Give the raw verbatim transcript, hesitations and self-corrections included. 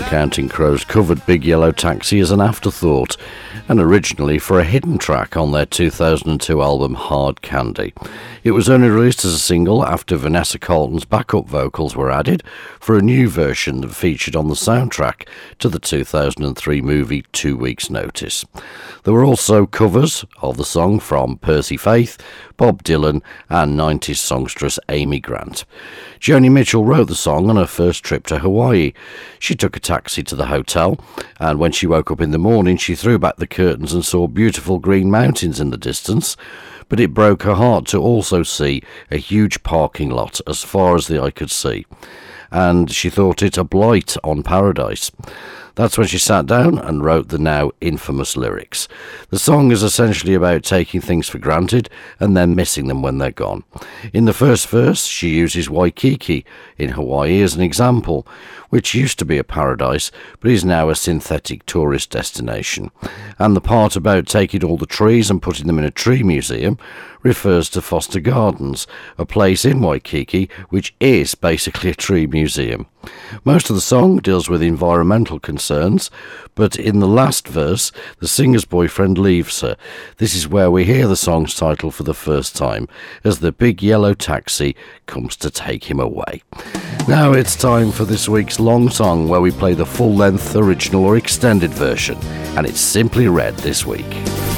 The Counting Crows covered Big Yellow Taxi as an afterthought, and originally for a hidden track on their two thousand two album Hard Candy. It was only released as a single after Vanessa Carlton's backup vocals were added for a new version that featured on the soundtrack to the two thousand three movie Two Weeks' Notice. There were also covers of the song from Percy Faith, Bob Dylan and nineties songstress Amy Grant. Joni Mitchell wrote the song on her first trip to Hawaii. She took a taxi to the hotel, and when she woke up in the morning she threw back the curtains and saw beautiful green mountains in the distance, but it broke her heart to also see a huge parking lot as far as the eye could see, and she thought it a blight on paradise. That's when she sat down and wrote the now infamous lyrics. The song is essentially about taking things for granted and then missing them when they're gone. In the first verse, she uses Waikiki in Hawaii as an example, which used to be a paradise but is now a synthetic tourist destination. And the part about taking all the trees and putting them in a tree museum refers to Foster Gardens, a place in Waikiki which is basically a tree museum. Most of the song deals with environmental concerns, but in the last verse, the singer's boyfriend leaves her. This is where we hear the song's title for the first time, as the big yellow taxi comes to take him away. Now it's time for this week's long song, where we play the full-length original or extended version, and it's Simply Red this week.